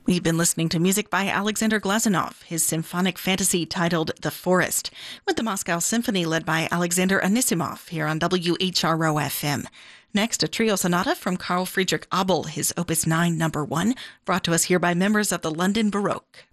We've been listening to music by Alexander Glazunov, his symphonic fantasy titled The Forest, with the Moscow Symphony led by Alexander Anisimov here on WHRO-FM. Next, a trio sonata from Carl Friedrich Abel, his Opus 9, No. 1, brought to us here by members of the London Baroque.